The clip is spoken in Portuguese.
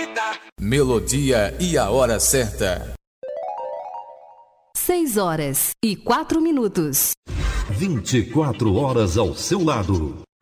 Melodia e a hora certa. 6 horas e 4 minutos. 24 horas ao seu lado.